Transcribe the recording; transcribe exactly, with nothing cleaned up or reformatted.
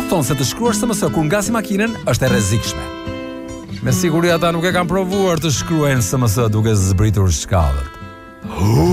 thonë se të shkruash S M S kur ngasi makinën është e rrezikshme. Me siguri ata nuk e kanë provuar të shkruajnë S M S duke zbritur shkallët.